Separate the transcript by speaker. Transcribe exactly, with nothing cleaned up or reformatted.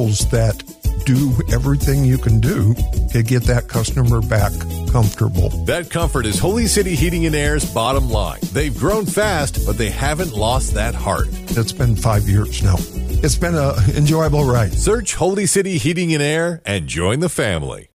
Speaker 1: professionals that do everything you can do to get that customer back comfortable.
Speaker 2: That comfort is Holy City Heating and Air's bottom line. They've grown fast, but they haven't lost that heart.
Speaker 1: It's been five years now. It's been an enjoyable ride.
Speaker 2: Search Holy City Heating and Air and join the family.